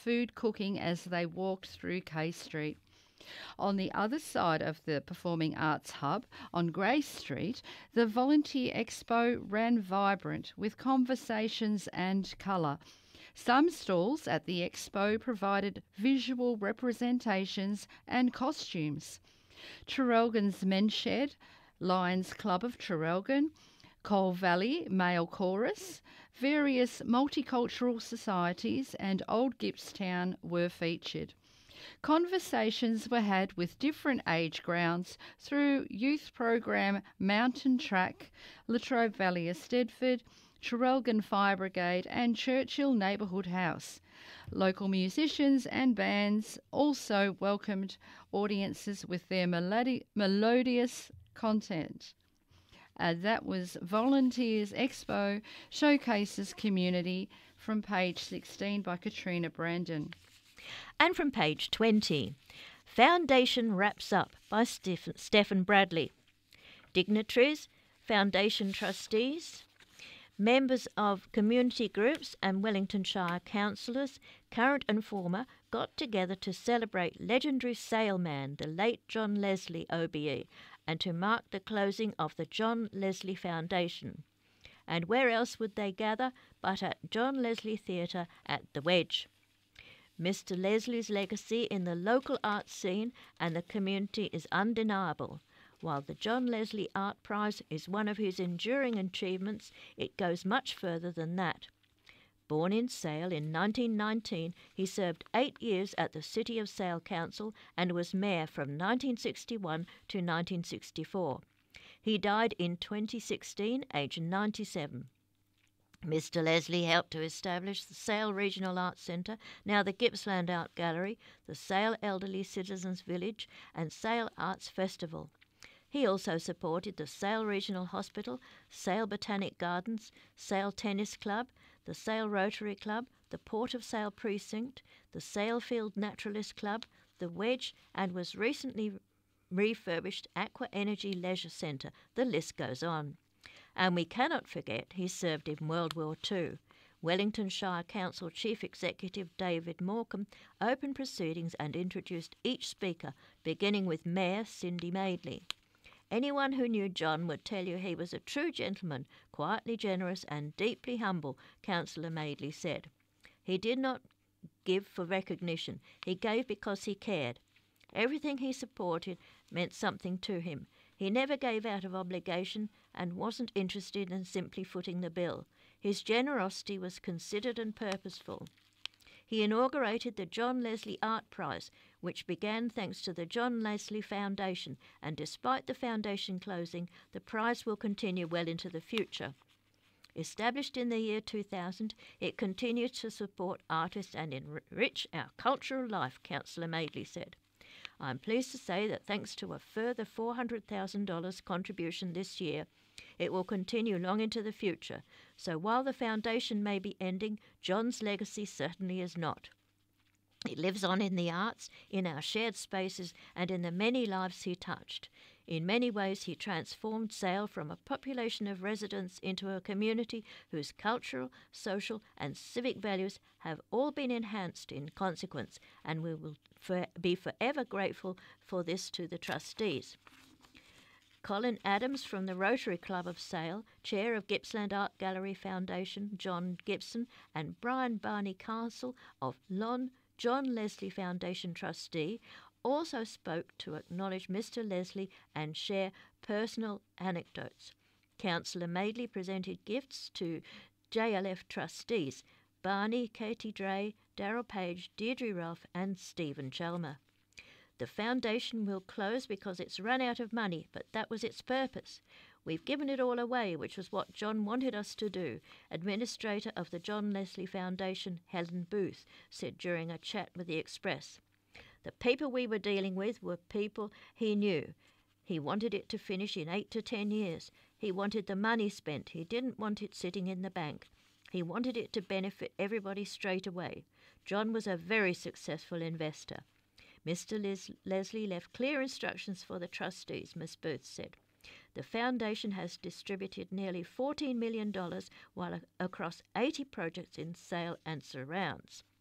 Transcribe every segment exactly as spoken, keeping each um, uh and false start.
food cooking as they walked through K Street. On the other side of the Performing Arts Hub, on Grey Street, the Volunteer Expo ran vibrant with conversations and colour. Some stalls at the expo provided visual representations and costumes. Traralgon's Men's Shed, Lions Club of Traralgon, Coal Valley Male Chorus, various multicultural societies and Old Gippstown were featured. Conversations were had with different age grounds through youth program Mountain Track, Latrobe Valley Eisteddfod, Traralgon Fire Brigade and Churchill Neighbourhood House. Local musicians and bands also welcomed audiences with their melodi- melodious content. Uh, that was Volunteers Expo Showcases Community from page sixteen by Katrina Brandon. And from page twenty, Foundation Wraps Up by Steph- Stephen Bradley. Dignitaries, Foundation trustees, members of community groups and Wellington Shire councillors, current and former, got together to celebrate legendary sailman, the late John Leslie O B E, and to mark the closing of the John Leslie Foundation. And where else would they gather but at John Leslie Theatre at the Wedge? Mister Leslie's legacy in the local art scene and the community is undeniable. While the John Leslie Art Prize is one of his enduring achievements, it goes much further than that. Born in Sale in nineteen nineteen, he served eight years at the City of Sale Council and was mayor from nineteen sixty-one to nineteen sixty-four. He died in twenty sixteen, aged ninety-seven. Mister Leslie helped to establish the Sale Regional Arts Centre, now the Gippsland Art Gallery, the Sale Elderly Citizens Village and Sale Arts Festival. He also supported the Sale Regional Hospital, Sale Botanic Gardens, Sale Tennis Club, the Sale Rotary Club, the Port of Sale Precinct, the Salefield Naturalist Club, the Wedge, and was recently refurbished Aqua Energy Leisure Centre. The list goes on. And we cannot forget he served in World War Two. Wellington Shire Council Chief Executive David Morecambe opened proceedings and introduced each speaker, beginning with Mayor Cindy Madeley. Anyone who knew John would tell you he was a true gentleman, quietly generous and deeply humble, Councillor Madeley said. He did not give for recognition. He gave because he cared. Everything he supported meant something to him. He never gave out of obligation and wasn't interested in simply footing the bill. His generosity was considered and purposeful. He inaugurated the John Leslie Art Prize, which began thanks to the John Leslie Foundation, and despite the foundation closing, the prize will continue well into the future. Established in the year two thousand, it continues to support artists and enrich our cultural life, Councillor Madeley said. I'm pleased to say that thanks to a further four hundred thousand dollars contribution this year, it will continue long into the future. So while the foundation may be ending, John's legacy certainly is not. It lives on in the arts, in our shared spaces, and in the many lives he touched. In many ways, he transformed Sale from a population of residents into a community whose cultural, social, and civic values have all been enhanced in consequence, and we will for, be forever grateful for this to the trustees. Colin Adams from the Rotary Club of Sale, Chair of Gippsland Art Gallery Foundation, John Gibson, and Brian Barney Castle of Lon John Leslie Foundation Trustee, also spoke to acknowledge Mister Leslie and share personal anecdotes. Councillor Madeley presented gifts to J L F trustees, Barney, Katie Dray, Darryl Page, Deirdre Ralph and Stephen Chalmer. The foundation will close because it's run out of money, but that was its purpose. We've given it all away, which was what John wanted us to do, Administrator of the John Leslie Foundation, Helen Booth, said during a chat with the Express. The people we were dealing with were people he knew. He wanted it to finish in eight to ten years. He wanted the money spent. He didn't want it sitting in the bank. He wanted it to benefit everybody straight away. John was a very successful investor. Mister Les- Leslie left clear instructions for the trustees, Miss Booth said. The foundation has distributed nearly fourteen million dollars while a- across eighty projects in Sale and surrounds.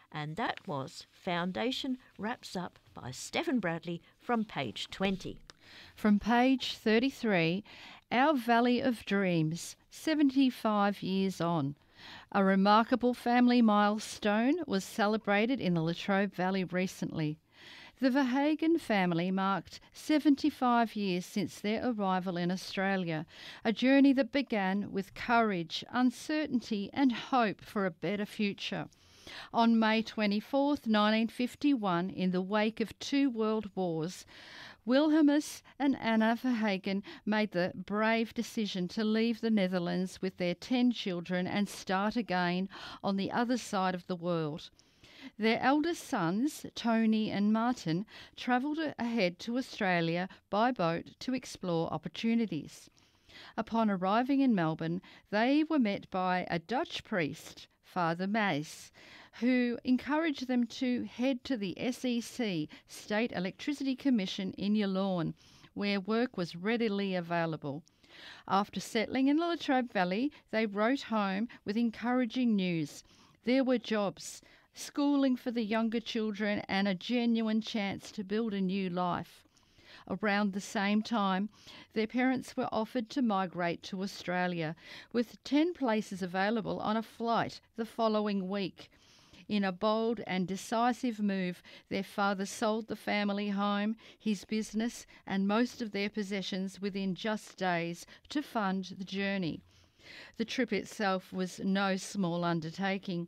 And that was Foundation Wraps Up by Stephen Bradley from page twenty. From page thirty-three, Our Valley of Dreams, seventy-five years on. A remarkable family milestone was celebrated in the Latrobe Valley recently. The Verhagen family marked seventy-five years since their arrival in Australia, a journey that began with courage, uncertainty and hope for a better future. On May twenty-fourth, nineteen fifty-one, in the wake of two world wars, Wilhelmus and Anna Verhagen made the brave decision to leave the Netherlands with their ten children and start again on the other side of the world. Their eldest sons, Tony and Martin, travelled ahead to Australia by boat to explore opportunities. Upon arriving in Melbourne, they were met by a Dutch priest, Father Maes, who encouraged them to head to the S E C, State Electricity Commission in Yallourn, where work was readily available. After settling in the Latrobe Valley, they wrote home with encouraging news. There were jobs, schooling for the younger children and a genuine chance to build a new life. Around the same time, their parents were offered to migrate to Australia, with ten places available on a flight the following week. In a bold and decisive move, their father sold the family home, his business and most of their possessions within just days to fund the journey. The trip itself was no small undertaking.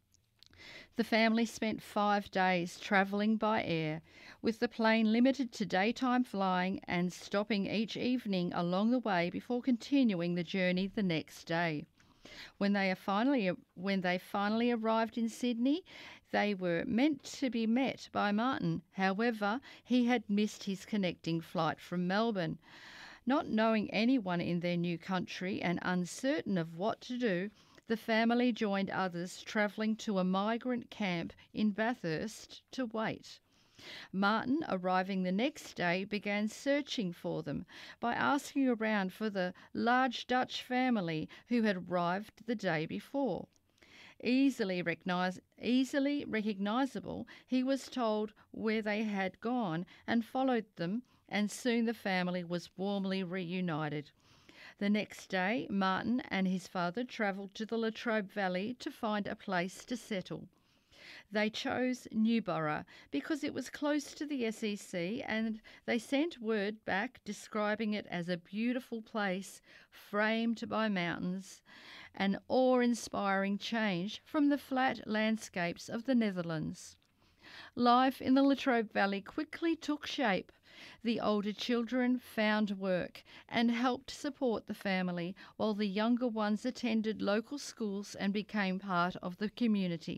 The family spent five days travelling by air, with the plane limited to daytime flying and stopping each evening along the way before continuing the journey the next day. When they are finally when they finally arrived in Sydney, they were meant to be met by Martin. However, he had missed his connecting flight from Melbourne. Not knowing anyone in their new country and uncertain of what to do, the family joined others travelling to a migrant camp in Bathurst to wait. Martin, arriving the next day, began searching for them by asking around for the large Dutch family who had arrived the day before. Easily, recognize, easily recognisable, he was told where they had gone and followed them, and soon the family was warmly reunited. The next day, Martin and his father travelled to the Latrobe Valley to find a place to settle. They chose Newborough because it was close to the S E C, and they sent word back describing it as a beautiful place framed by mountains, an awe-inspiring change from the flat landscapes of the Netherlands. Life in the Latrobe Valley quickly took shape. The older children found work and helped support the family, while the younger ones attended local schools and became part of the community.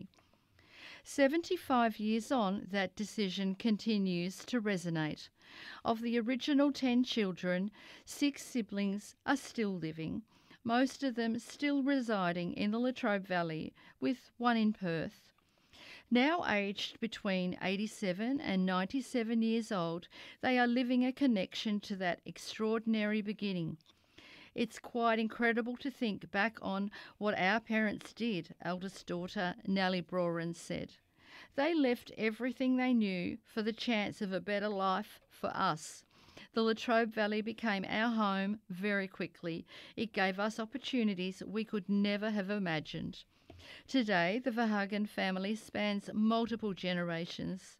Seventy-five years on, that decision continues to resonate. Of the original ten children, six siblings are still living, most of them still residing in the Latrobe Valley, with one in Perth. Now aged between eighty-seven and ninety-seven years old, they are living a connection to that extraordinary beginning. It's quite incredible to think back on what our parents did, eldest daughter Nellie Broran said. They left everything they knew for the chance of a better life for us. The Latrobe Valley became our home very quickly. It gave us opportunities we could never have imagined. Today, the Verhagen family spans multiple generations.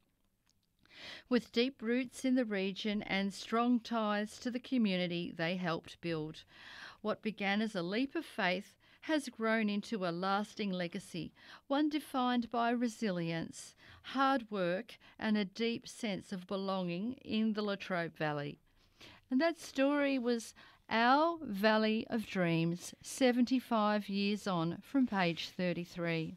With deep roots in the region and strong ties to the community they helped build, what began as a leap of faith has grown into a lasting legacy, one defined by resilience, hard work and a deep sense of belonging in the Latrobe Valley. And that story was Our Valley of Dreams, seventy-five years on, from page thirty-three.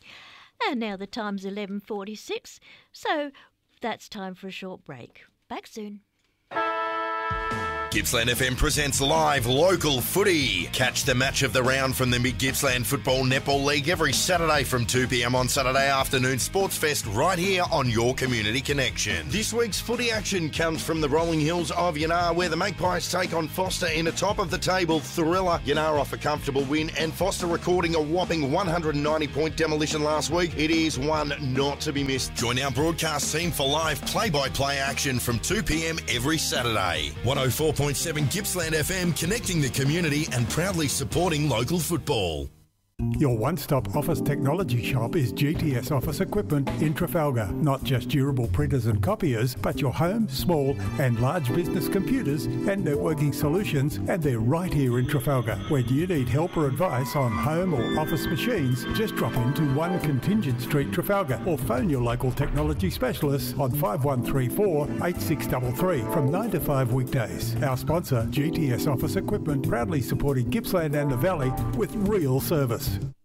And now the time's eleven forty-six, so that's time for a short break. Back soon. Gippsland F M presents live local footy. Catch the match of the round from the Mid-Gippsland Football Netball League every Saturday from two p m on Saturday afternoon Sports Fest right here on your Community Connection. This week's footy action comes from the rolling hills of Yanar, where the Magpies take on Foster in a top-of-the-table thriller. Yanar off a comfortable win, and Foster recording a whopping one hundred ninety point demolition last week. It is one not to be missed. Join our broadcast team for live play-by-play action from two p m every Saturday. one oh four point seven Gippsland F M, connecting the community and proudly supporting local football. Your one-stop office technology shop is G T S Office Equipment in Trafalgar. Not just durable printers and copiers, but your home, small and large business computers and networking solutions, and they're right here in Trafalgar. When you need help or advice on home or office machines, just drop into one Contingent Street, Trafalgar, or phone your local technology specialists on five one three four, eight six three three from nine to five weekdays. Our sponsor, G T S Office Equipment, proudly supporting Gippsland and the Valley with real service.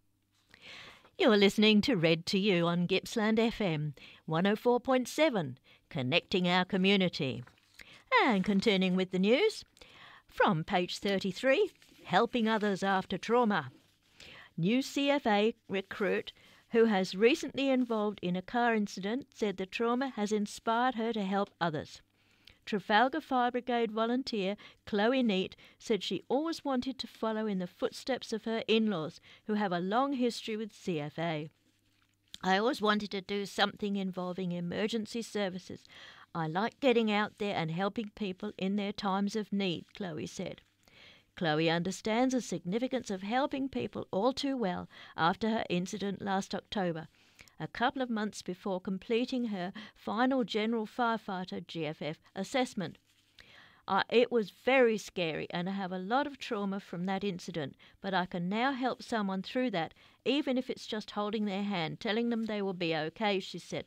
You're listening to Read to You on Gippsland F M, one oh four point seven, connecting our community. And continuing with the news, from page thirty-three, helping others after trauma. New C F A recruit who has recently involved in a car incident said the trauma has inspired her to help others. Trafalgar Fire Brigade volunteer Chloe Neat said she always wanted to follow in the footsteps of her in-laws, who have a long history with C F A. I always wanted to do something involving emergency services. I like getting out there and helping people in their times of need, Chloe said. Chloe understands the significance of helping people all too well after her incident last October, a couple of months before completing her final General Firefighter G F F assessment. Uh, it was very scary and I have a lot of trauma from that incident, but I can now help someone through that, even if it's just holding their hand, telling them they will be okay, she said.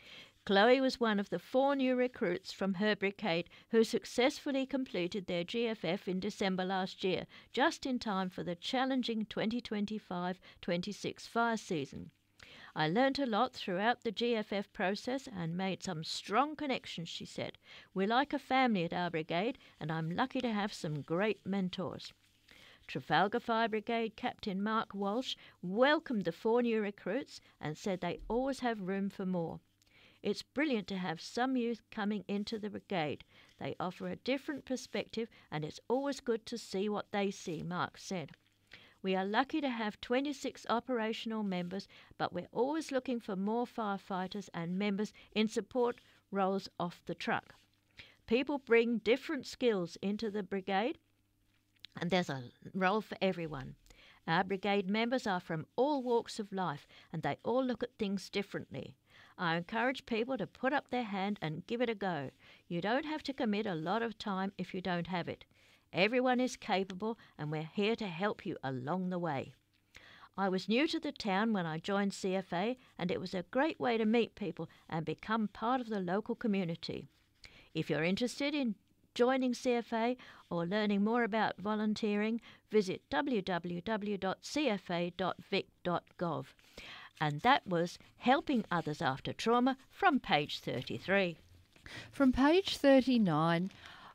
Chloe was one of the four new recruits from her brigade who successfully completed their G F F in December last year, just in time for the challenging twenty twenty-five twenty-six fire season. I learnt a lot throughout the G F F process and made some strong connections, she said. We're like a family at our brigade, and I'm lucky to have some great mentors. Trafalgar Fire Brigade Captain Mark Walsh welcomed the four new recruits and said they always have room for more. It's brilliant to have some youth coming into the brigade. They offer a different perspective, and it's always good to see what they see, Mark said. We are lucky to have twenty-six operational members, but we're always looking for more firefighters and members in support roles off the truck. People bring different skills into the brigade, and there's a role for everyone. Our brigade members are from all walks of life, and they all look at things differently. I encourage people to put up their hand and give it a go. You don't have to commit a lot of time if you don't have it. Everyone is capable, and we're here to help you along the way. I was new to the town when I joined C F A, and it was a great way to meet people and become part of the local community. If you're interested in joining C F A or learning more about volunteering, visit w w w dot c f a dot vic dot gov. And that was Helping Others After Trauma from page thirty-three. From page thirty-nine,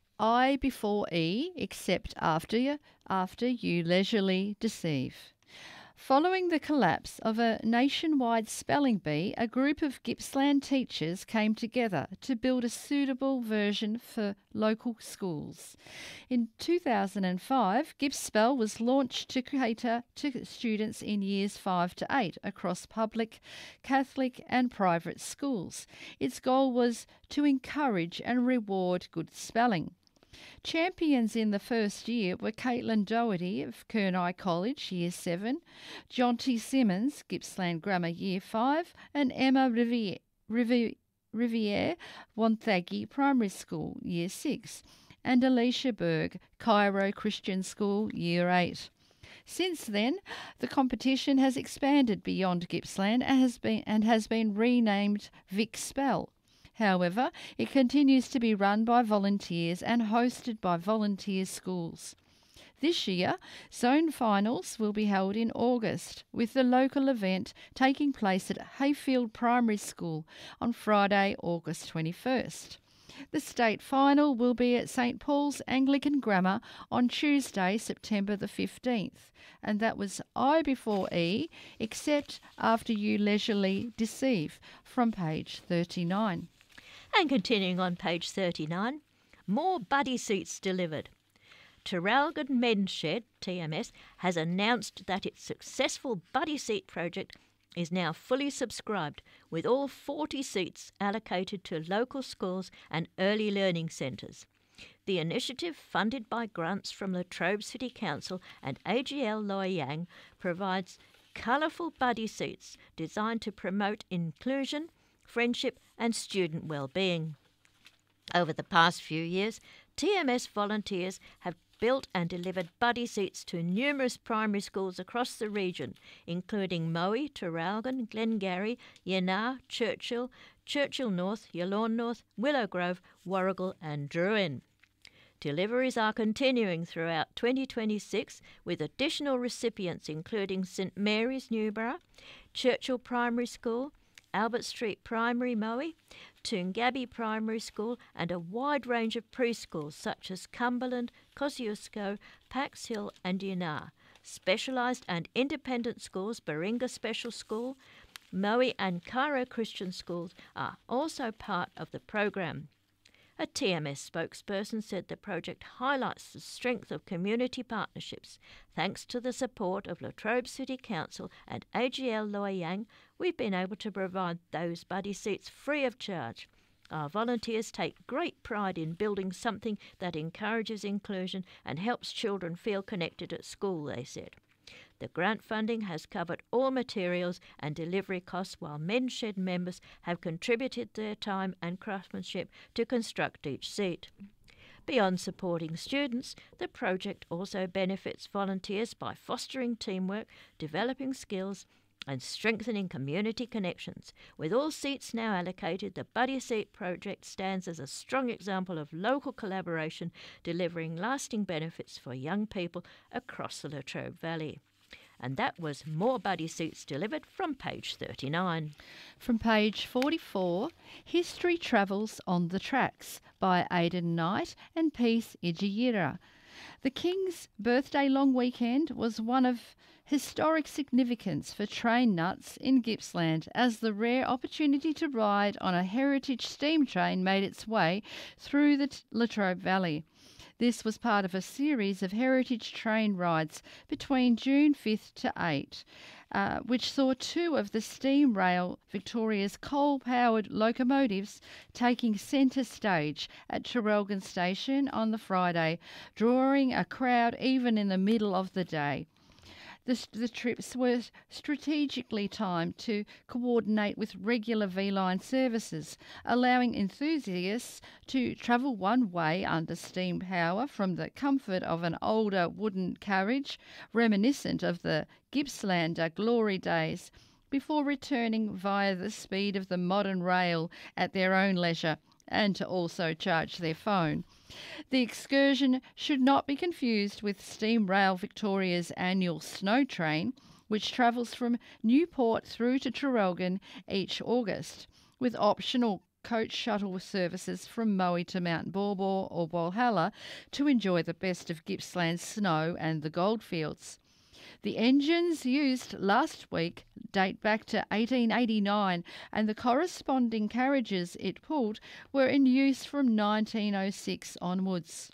I before E, except after you, after you leisurely deceive. Following the collapse of a nationwide spelling bee, a group of Gippsland teachers came together to build a suitable version for local schools. In two thousand five, GippSpell was launched to cater to students in years five to eight across public, Catholic and private schools. Its goal was to encourage and reward good spelling. Champions in the first year were Caitlin Doherty of Kernai College, Year seven, Jonty Simmons, Gippsland Grammar Year five, and Emma Riviere, Riviere, Riviere Wonthaggi Primary School, Year six, and Alicia Berg, Cairo Christian School, Year eight. Since then, the competition has expanded beyond Gippsland and has been, and has been renamed Vic Spell. However, it continues to be run by volunteers and hosted by volunteer schools. This year, zone finals will be held in August, with the local event taking place at Hayfield Primary School on Friday, August twenty-first. The state final will be at St Paul's Anglican Grammar on Tuesday, September the fifteenth. And that was I before E, except after you leisurely deceive, from page thirty-nine. And continuing on page thirty-nine, more buddy seats delivered. Traralgon Men's Shed, T M S, has announced that its successful buddy seat project is now fully subscribed, with all forty seats allocated to local schools and early learning centres. The initiative, funded by grants from Latrobe City Council and A G L Loy Yang, provides colourful buddy seats designed to promote inclusion, friendship and student well-being. Over the past few years, T M S volunteers have built and delivered buddy seats to numerous primary schools across the region, including Moe, Traralgon, Glengarry, Yennar, Churchill, Churchill North, Yallourn North, Willow Grove, Warrigal and Druin. Deliveries are continuing throughout twenty twenty-six, with additional recipients including St Mary's Newborough, Churchill Primary School, Albert Street Primary Moe, Toongabbie Primary School and a wide range of preschools such as Cumberland, Kosciuszko, Pax Hill and Yennar. Specialised and independent schools, Baringa Special School, Moe and Cairo Christian Schools are also part of the program. A T M S spokesperson said the project highlights the strength of community partnerships. Thanks to the support of Latrobe City Council and A G L Loy Yang, we've been able to provide those buddy seats free of charge. Our volunteers take great pride in building something that encourages inclusion and helps children feel connected at school, they said. The grant funding has covered all materials and delivery costs, while Men's Shed members have contributed their time and craftsmanship to construct each seat. Beyond supporting students, the project also benefits volunteers by fostering teamwork, developing skills and strengthening community connections. With all seats now allocated, the Buddy Seat project stands as a strong example of local collaboration, delivering lasting benefits for young people across the Latrobe Valley. And that was more buddy seats delivered from page thirty-nine. From page forty-four, History Travels on the Tracks by Aidan Knight and Peace Ijiyira. The King's birthday long weekend was one of historic significance for train nuts in Gippsland, as the rare opportunity to ride on a heritage steam train made its way through the Latrobe Valley. This was part of a series of heritage train rides between June fifth to eighth, uh, which saw two of the Steam Rail Victoria's coal-powered locomotives taking centre stage at Traralgon Station on the Friday, drawing a crowd even in the middle of the day. The, the trips were strategically timed to coordinate with regular V-Line services, allowing enthusiasts to travel one way under steam power from the comfort of an older wooden carriage, reminiscent of the Gippslander glory days, before returning via the speed of the modern rail at their own leisure, and to also charge their phone. The excursion should not be confused with Steam Rail Victoria's annual snow train, which travels from Newport through to Traralgon each August, with optional coach shuttle services from Moe to Mount Baw or Walhalla to enjoy the best of Gippsland's snow and the goldfields. The engines used last week date back to eighteen eighty-nine, and the corresponding carriages it pulled were in use from nineteen oh six onwards.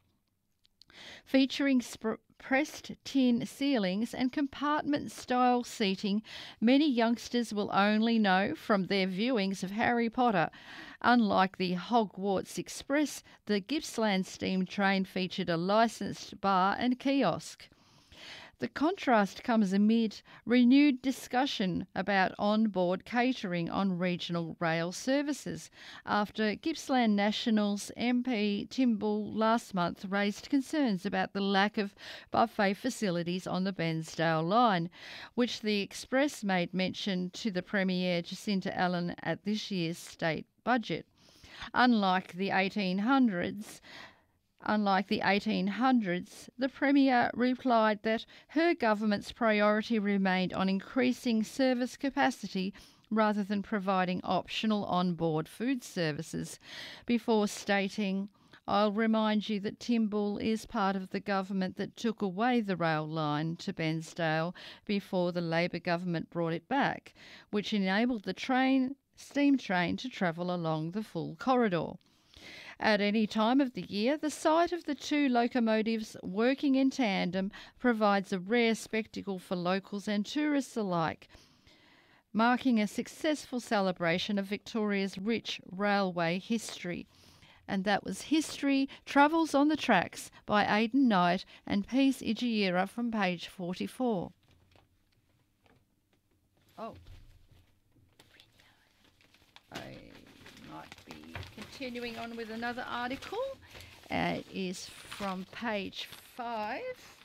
Featuring sp- pressed tin ceilings and compartment-style seating, many youngsters will only know from their viewings of Harry Potter. Unlike the Hogwarts Express, the Gippsland steam train featured a licensed bar and kiosk. The contrast comes amid renewed discussion about on-board catering on regional rail services, after Gippsland Nationals M P Tim Bull last month raised concerns about the lack of buffet facilities on the Bensdale line, which the Express made mention to the Premier Jacinta Allen at this year's state budget. Unlike the eighteen hundreds, Unlike the eighteen hundreds, the Premier replied that her government's priority remained on increasing service capacity rather than providing optional on-board food services, before stating, "I'll remind you that Timbull is part of the government that took away the rail line to Bensdale before the Labor government brought it back, which enabled the train, steam train to travel along the full corridor. At any time of the year, the sight of the two locomotives working in tandem provides a rare spectacle for locals and tourists alike, marking a successful celebration of Victoria's rich railway history." And that was History Travels on the Tracks by Aidan Knight and Peace Igiera from page forty-four. Oh. I might be continuing on with another article. Uh, it is from page five.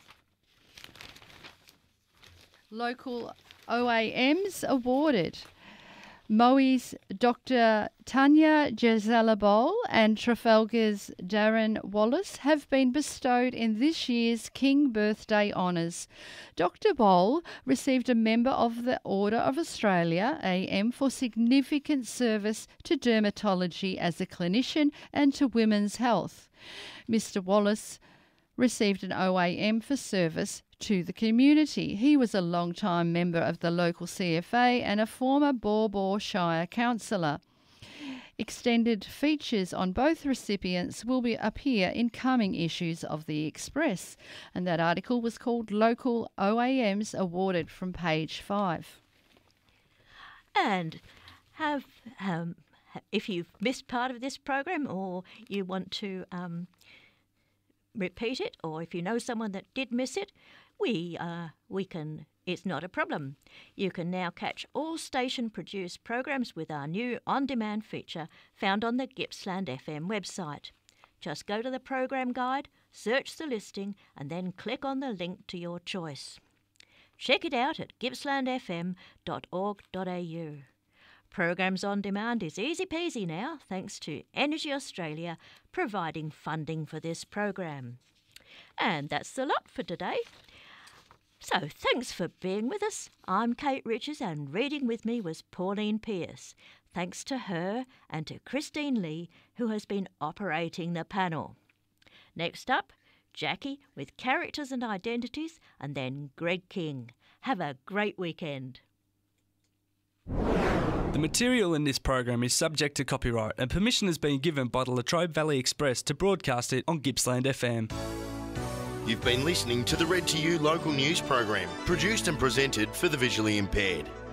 Local O A Ms awarded. Moe's Doctor Tanya Jezalabol and Trafalgar's Darren Wallace have been bestowed in this year's King Birthday Honours. Doctor Boll received a Member of the Order of Australia, A M, for significant service to dermatology as a clinician and to women's health. Mister Wallace received an O A M for service to the community. He was a long-time member of the local C F A and a former Baw Baw Shire councillor. Extended features on both recipients will be appear in coming issues of the Express, and that article was called Local O A Ms Awarded from page five. And have um, if you've missed part of this program or you want to um, repeat it, or if you know someone that did miss it, we uh, we can. It's not a problem. You can now catch all station-produced programs with our new on-demand feature found on the Gippsland F M website. Just go to the program guide, search the listing, and then click on the link to your choice. Check it out at gippsland f m dot org dot a u. Programs on demand is easy peasy now, thanks to Energy Australia providing funding for this program. And that's the lot for today. So thanks for being with us. I'm Kate Richards and reading with me was Pauline Pierce. Thanks to her and to Christine Lee, who has been operating the panel. Next up, Jackie with Characters and Identities, and then Greg King. Have a great weekend. The material in this program is subject to copyright and permission has been given by the Latrobe Valley Express to broadcast it on Gippsland F M. You've been listening to the Read to You local news program, produced and presented for the visually impaired.